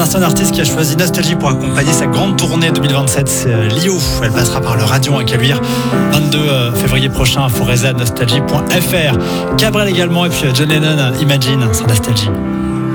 Person Artist qui a choisi Nostalgie pour accompagner sa grande tournée 2027. C'est Lio. Elle passera par le Radion à Caluire 22 février prochain à Foreza, nostalgie.fr. Cabrel également et puis John Lennon, Imagine sur Nostalgie.